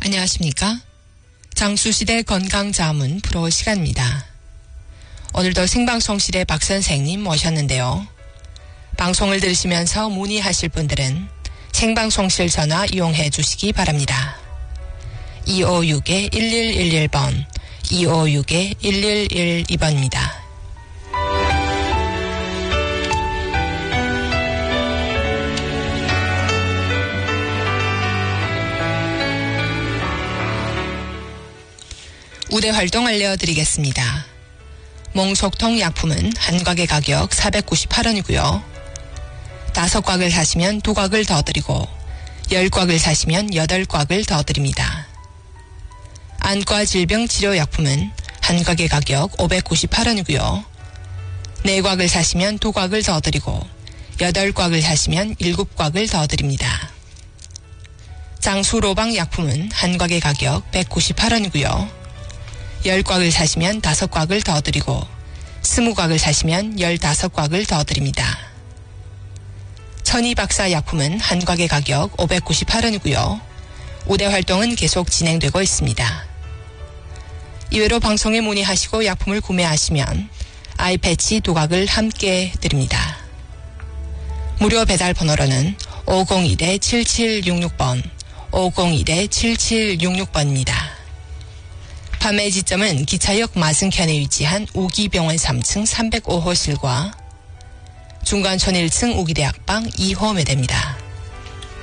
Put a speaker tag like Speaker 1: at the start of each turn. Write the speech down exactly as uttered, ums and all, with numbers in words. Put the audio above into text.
Speaker 1: 안녕하십니까? 장수시대 건강자문 프로 시간입니다. 오늘도 생방송실에 박 선생님 모셨는데요. 방송을 들으시면서 문의하실 분들은 생방송실 전화 이용해 주시기 바랍니다. 이오육 일일일일 번, 이오육 일일일이 번입니다. 우대 활동 알려드리겠습니다. 몽속통 약품은 한 곽의 가격 사백구십팔 원이고요. 다섯 곽을 사시면 두 곽을 더 드리고 열 곽을 사시면 여덟 곽을 더 드립니다. 안과 질병 치료 약품은 한 곽의 가격 오백구십팔 원이고요. 네 곽을 사시면 두 곽을 더 드리고 여덟 곽을 사시면 일곱 곽을 더 드립니다. 장수로방 약품은 한 곽의 가격 백구십팔 원이고요. 열 곽을 사시면 다섯 곽을 더 드리고 스무 곽을 사시면 열다섯 곽을 더 드립니다. 천이박사 약품은 한 곽의 가격 오백구십팔 원이고요. 우대 활동은 계속 진행되고 있습니다. 이외로 방송에 문의하시고 약품을 구매하시면 아이패치 두 곽을 함께 드립니다. 무료 배달 번호로는 오공일 칠칠육육 번, 오공일 칠칠육육 번입니다. 판매 지점은 기차역 마승편에 위치한 우기병원 삼 층 삼백오 호실과 중간촌 일 층 우기대학방 이 호 매대입니다.